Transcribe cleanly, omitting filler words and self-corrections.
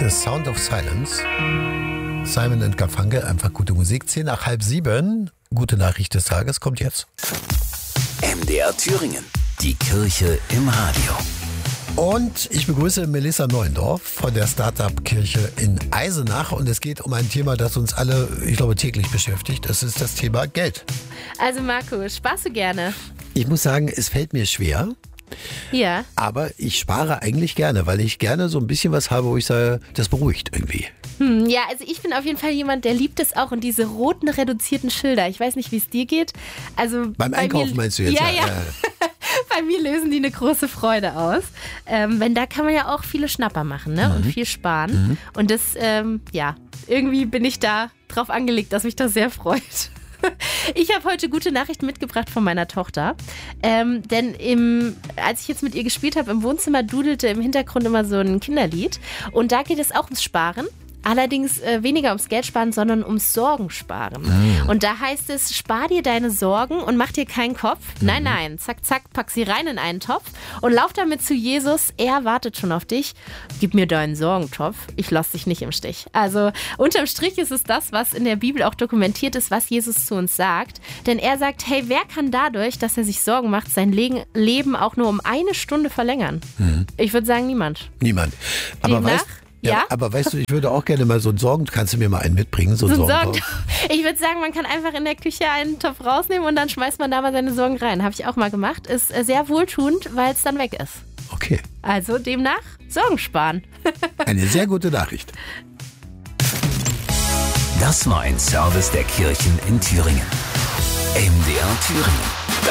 The Sound of Silence. Simon & Garfunkel, einfach gute Musik. 10 nach halb 7. Gute Nachricht des Tages kommt jetzt. MDR Thüringen. Die Kirche im Radio. Und ich begrüße Melissa Neuendorf von der Startup-Kirche in Eisenach. Und es geht um ein Thema, das uns alle, ich glaube, täglich beschäftigt. Das ist das Thema Geld. Also Marco, sparst du gerne? Ich muss sagen, es fällt mir schwer. Ja. Aber ich spare eigentlich gerne, weil ich gerne so ein bisschen was habe, wo ich sage, das beruhigt irgendwie. Ja, also ich bin auf jeden Fall jemand, der liebt es auch und diese roten reduzierten Schilder. Ich weiß nicht, wie es dir geht. Also beim Einkaufen meinst du jetzt? Ja. Bei mir lösen die eine große Freude aus. Wenn da kann man ja auch viele Schnapper machen, ne? Und viel sparen. Und das, irgendwie bin ich da drauf angelegt, dass mich das sehr freut. Ich habe heute gute Nachrichten mitgebracht von meiner Tochter, denn als ich jetzt mit ihr gespielt habe, im Wohnzimmer dudelte im Hintergrund immer so ein Kinderlied und da geht es auch ums Sparen. Allerdings weniger ums Geld sparen, sondern ums Sorgen sparen. Und da heißt es, spar dir deine Sorgen und mach dir keinen Kopf. Nein, zack, zack, pack sie rein in einen Topf und lauf damit zu Jesus. Er wartet schon auf dich. Gib mir deinen Sorgentopf. Ich lass dich nicht im Stich. Also unterm Strich ist es das, was in der Bibel auch dokumentiert ist, was Jesus zu uns sagt. Denn er sagt, hey, wer kann dadurch, dass er sich Sorgen macht, sein Leben auch nur um 1 Stunde verlängern? Ich würde sagen, niemand. Niemand. Aber aber weißt du, ich würde auch gerne mal so einen Sorgen, kannst du mir mal einen mitbringen? So einen Sorgentopf? Ich würde sagen, man kann einfach in der Küche einen Topf rausnehmen und dann schmeißt man da mal seine Sorgen rein. Habe ich auch mal gemacht. Ist sehr wohltuend, weil es dann weg ist. Okay. Also demnach Sorgen sparen. Eine sehr gute Nachricht. Das war ein Service der Kirchen in Thüringen. MDR Thüringen.